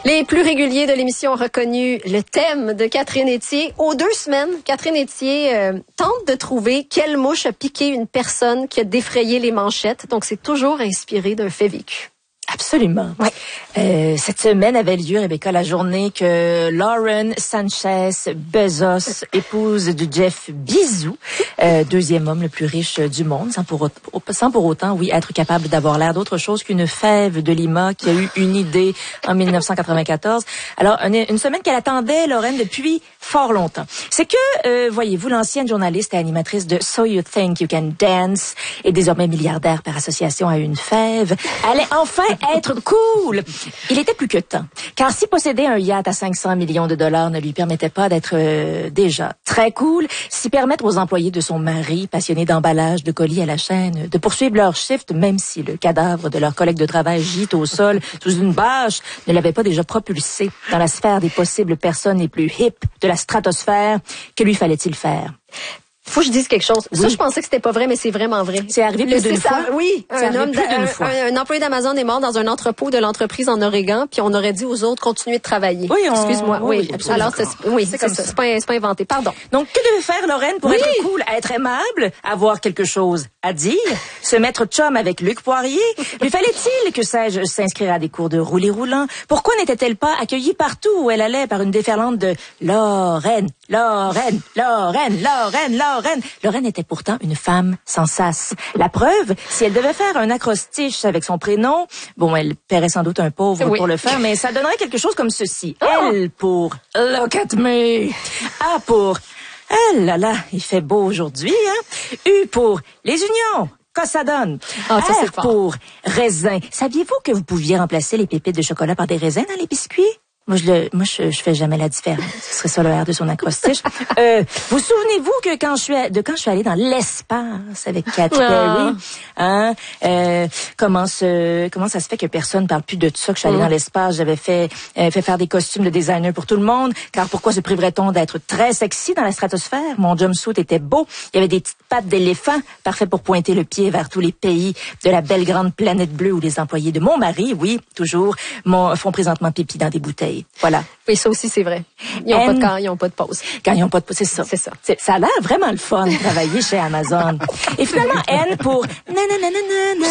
Les plus réguliers de l'émission ont reconnu le thème de Catherine Etier. Aux 2 semaines, Catherine Etier tente de trouver quelle mouche a piqué une personne qui a défrayé les manchettes. Donc, c'est toujours inspiré d'un fait vécu. Absolument. Ouais. Cette semaine avait lieu, Rebecca, la journée que Lauren Sanchez Bezos, épouse de Jeff Bezos, deuxième homme le plus riche du monde, sans pour autant, oui, être capable d'avoir l'air d'autre chose qu'une fève de Lima qui a eu une idée en 1994. Alors, une semaine qu'elle attendait, Lauren, depuis fort longtemps. C'est que, voyez-vous, l'ancienne journaliste et animatrice de So You Think You Can Dance et désormais milliardaire par association à une fève, allait enfin être cool. Il était plus que temps. Car si posséder un yacht à 500 millions de dollars ne lui permettait pas d'être déjà très cool, s'y permettre aux employés de son mari, passionnés d'emballage de colis à la chaîne, de poursuivre leur shift, même si le cadavre de leur collègue de travail gîte au sol sous une bâche, ne l'avait pas déjà propulsé dans la sphère des possibles personnes les plus hip de la stratosphère, que lui fallait-il faire? Faut que je dise quelque chose. Oui. Ça, je pensais que c'était pas vrai, mais c'est vraiment vrai. C'est arrivé plus d'une fois? Oui. Un employé d'Amazon est mort dans un entrepôt de l'entreprise en Oregon, puis on aurait dit aux autres continuer de travailler. Oui, excuse-moi. Oui, absolument. Alors, c'est ça. C'est pas inventé. Pardon. Donc, que devait faire Lorraine pour être cool, être aimable, avoir quelque chose à dire, se mettre chum avec Luc Poirier? Lui fallait-il, que sais-je, s'inscrire à des cours de roulé roulant? Pourquoi n'était-elle pas accueillie partout où elle allait par une déferlante de Lorraine, Lorraine, Lorraine, Lorraine, Lorraine? Lorraine était pourtant une femme sans sas. La preuve, si elle devait faire un acrostiche avec son prénom, bon, elle paierait sans doute un pauvre pour le faire, mais ça donnerait quelque chose comme ceci. L pour Look at me. A pour ah là là, il fait beau aujourd'hui, hein? U pour les unions. Qu'est-ce que ça donne? R pour raisin. Saviez-vous que vous pouviez remplacer les pépites de chocolat par des raisins dans les biscuits? Moi, je fais jamais la différence. Ce serait ça le R de son acrostiche. Vous souvenez-vous que quand je suis allée dans l'espace avec Katy Perry, hein, comment ça se fait que personne parle plus de ça, que je suis allée dans l'espace, j'avais fait faire des costumes de designer pour tout le monde, car pourquoi se priverait-on d'être très sexy dans la stratosphère? Mon jumpsuit était beau, il y avait des petites pattes d'éléphant, parfait pour pointer le pied vers tous les pays de la belle grande planète bleue où les employés de mon mari, oui, toujours, font présentement pipi dans des bouteilles. Voilà. Oui, ça aussi, c'est vrai. Ils ont pas de pause. Quand ils ont pas de pause, c'est ça. C'est ça. Ça a l'air vraiment le fun de travailler chez Amazon. Et finalement, N pour nananana.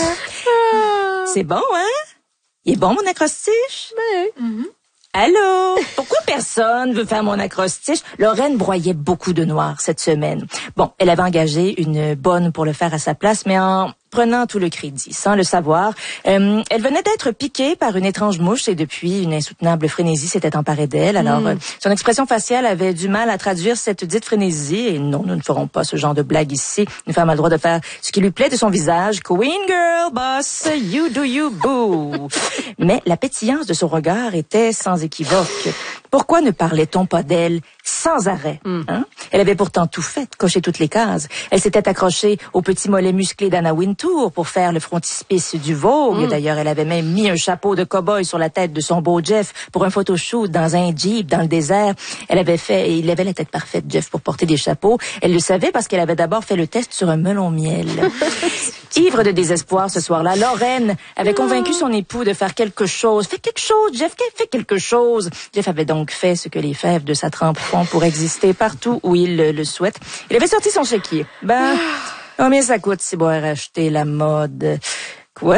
C'est bon, hein? Il est bon, mon acrostiche? Oui. Allô? Pourquoi personne veut faire mon acrostiche? Lorraine broyait beaucoup de noir cette semaine. Bon, elle avait engagé une bonne pour le faire à sa place, mais en prenant tout le crédit, sans le savoir. Elle venait d'être piquée par une étrange mouche et depuis, une insoutenable frénésie s'était emparée d'elle. Alors, son expression faciale avait du mal à traduire cette dite frénésie. Et non, nous ne ferons pas ce genre de blague ici. Une femme a le droit de faire ce qui lui plaît de son visage. Queen girl, boss, you do you, boo. Mais la pétillance de son regard était sans équivoque. Pourquoi ne parlait-on pas d'elle sans arrêt? Hein? Elle avait pourtant tout fait, coché toutes les cases. Elle s'était accrochée au petit mollet musclé d'Anna Wintour pour faire le frontispice du Vogue. D'ailleurs, elle avait même mis un chapeau de cow-boy sur la tête de son beau Jeff pour un photoshoot dans un Jeep dans le désert. Il avait la tête parfaite, Jeff, pour porter des chapeaux. Elle le savait parce qu'elle avait d'abord fait le test sur un melon miel. Ivre de désespoir ce soir-là, Lorraine avait convaincu son époux de faire quelque chose. Fais quelque chose, Jeff, fais quelque chose. Jeff avait donc fait ce que les fèves de sa trempe font pour exister partout où il le souhaite. Il avait sorti son chéquier. Combien ça coûte si boire acheter la mode? Quoi?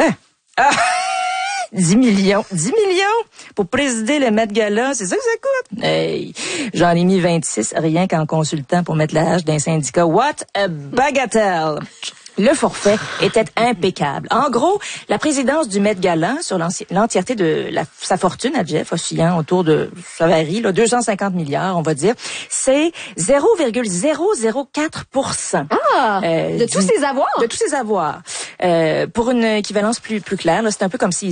10 millions. 10 millions pour présider le Met Gala, c'est ça que ça coûte? Hey, j'en ai mis 26 rien qu'en consultant pour mettre la hache d'un syndicat. What a bagatelle! Le forfait était impeccable. En gros, la présidence du Met Gala sur l'entièreté de sa fortune à Jeff, oscillant autour de, ça varie, 250 milliards, on va dire, c'est 0,004%. De tous ses avoirs? De tous ses avoirs. Pour une équivalence plus claire, c'est un peu comme si